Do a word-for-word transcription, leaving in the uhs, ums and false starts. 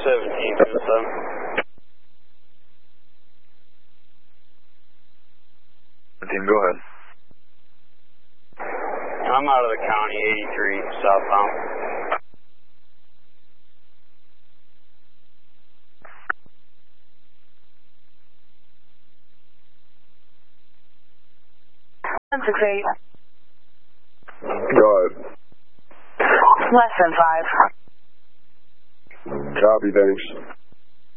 seventeen, two seven. seventeen, go ahead. I'm out of the county, eighty-three, southbound. six eight. Go ahead. Less than five. Copy, thanks.